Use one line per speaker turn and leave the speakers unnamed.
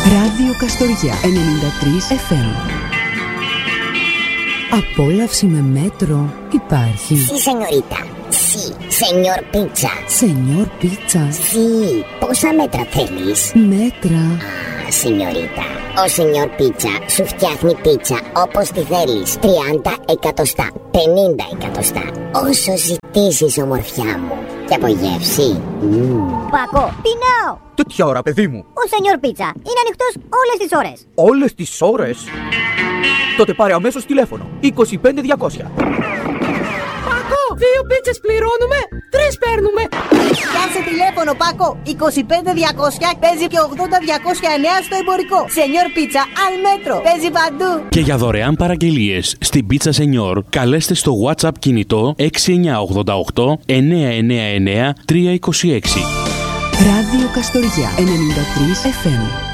Ράδιο Καστοριά 93 FM. Απόλαυση με μέτρο υπάρχει.
Sí, señorita. Sí, señor pizza.
Señor pizza.
Sí, πόσα μέτρα θέλεις?
Μέτρα.
Señorita, ο señor pizza σου φτιάχνει πίτσα όπως τη θέλεις. 30 εκατοστά, 50 εκατοστά. Όσο ζητήσεις, ομορφιά μου. Και από γεύση.
Πάκο, πεινάω.
Τέτοια ώρα, παιδί μου.
Ο señor pizza είναι ανοιχτός όλες τις ώρες.
Όλες τις ώρες? Τότε πάρε αμέσως τηλέφωνο. 25200.
Πάκο, 2 πίτσες πληρώνουμε, 3 παίρνουμε.
Πιάσε τηλέφωνο, Πάκο. 25200 παίζει και 80209 στο εμπορικό. Señor Pizza, al metro. Παίζει παντού.
Και για δωρεάν παραγγελίες στην Pizza Señor, καλέστε στο WhatsApp κινητό 6988 999 326.
Ράδιο Καστοριά 93 FM.